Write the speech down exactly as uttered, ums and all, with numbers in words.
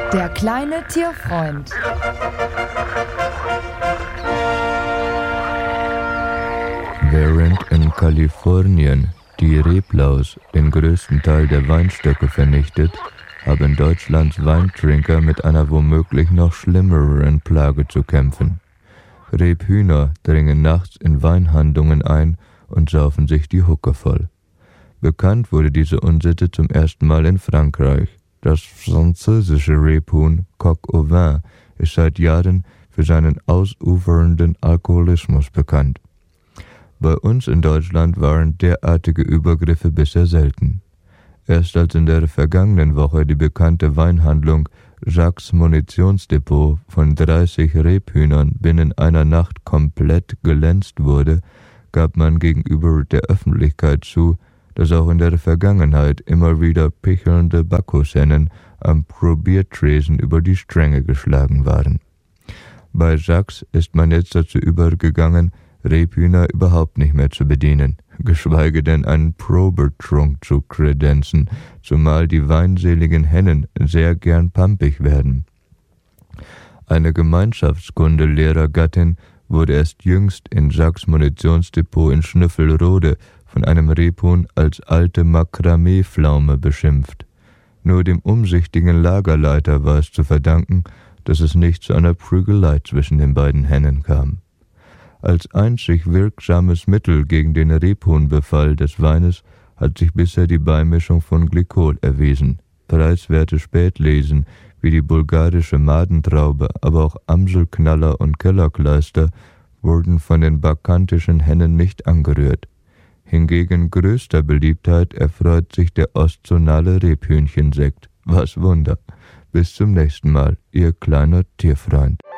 Der kleine Tierfreund. Während in Kalifornien die Reblaus den größten Teil der Weinstöcke vernichtet, haben Deutschlands Weintrinker mit einer womöglich noch schlimmeren Plage zu kämpfen. Rebhühner dringen nachts in Weinhandlungen ein und saufen sich die Hucke voll. Bekannt wurde diese Unsitte zum ersten Mal in Frankreich. Das französische Rebhuhn Coq au vin ist seit Jahren für seinen ausufernden Alkoholismus bekannt. Bei uns in Deutschland waren derartige Übergriffe bisher selten. Erst als in der vergangenen Woche die bekannte Weinhandlung Jacques Munitionsdepot von dreißig Rebhühnern binnen einer Nacht komplett gelänzt wurde, gab man gegenüber der Öffentlichkeit zu, dass auch in der Vergangenheit immer wieder pichelnde Bacchushennen am Probiertresen über die Stränge geschlagen waren. Bei Jacques ist man jetzt dazu übergegangen, Rebhühner überhaupt nicht mehr zu bedienen, geschweige denn einen Probetrunk zu kredenzen, zumal die weinseligen Hennen sehr gern pampig werden. Eine Gemeinschaftskunde-Lehrergattin wurde erst jüngst in Jacques Munitionsdepot in Schnüffelrode von einem Rebhuhn als alte Makramee-Pflaume beschimpft. Nur dem umsichtigen Lagerleiter war es zu verdanken, dass es nicht zu einer Prügelei zwischen den beiden Hennen kam. Als einzig wirksames Mittel gegen den Rebhuhnbefall des Weines hat sich bisher die Beimischung von Glykol erwiesen. Preiswerte Spätlesen wie die bulgarische Madentraube, aber auch Amselknaller und Kellerkleister wurden von den bakantischen Hennen nicht angerührt. Hingegen größter Beliebtheit erfreut sich der ostzonale Rebhühnchensekt. Was Wunder! Bis zum nächsten Mal, Ihr kleiner Tierfreund.